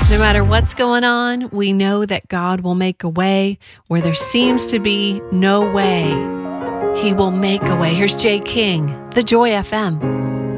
No matter what's going on, we know that God will make a way where there seems to be no way. He will make a way. Here's Jay King, The Joy FM.